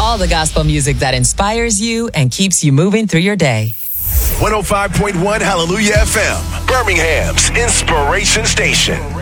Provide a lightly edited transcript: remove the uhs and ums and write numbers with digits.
All the gospel music that inspires you and keeps you moving through your day. 105.1 Hallelujah FM, Birmingham's Inspiration Station.